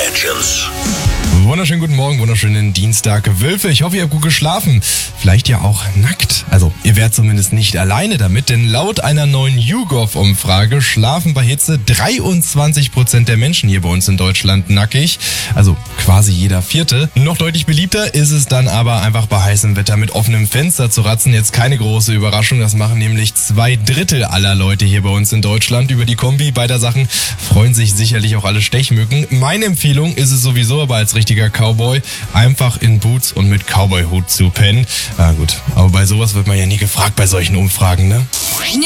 Legends. Wunderschönen guten Morgen, wunderschönen Dienstag. Wölfe, ich hoffe, ihr habt gut geschlafen. Vielleicht ja auch nackt. Also, ihr wärt zumindest nicht alleine damit, denn laut einer neuen YouGov-Umfrage schlafen bei Hitze 23% der Menschen hier bei uns in Deutschland nackig. Also quasi jeder Vierte. Noch deutlich beliebter ist es dann aber einfach bei heißem Wetter mit offenem Fenster zu ratzen. Jetzt keine große Überraschung, das machen nämlich 2/3 aller Leute hier bei uns in Deutschland. Über die Kombi beider Sachen freuen sich sicherlich auch alle Stechmücken. Meine Empfehlung ist es sowieso aber als richtiger Cowboy, einfach in Boots und mit Cowboy-Hut zu pennen. Na gut, aber bei sowas wird man ja nie gefragt bei solchen Umfragen, ne?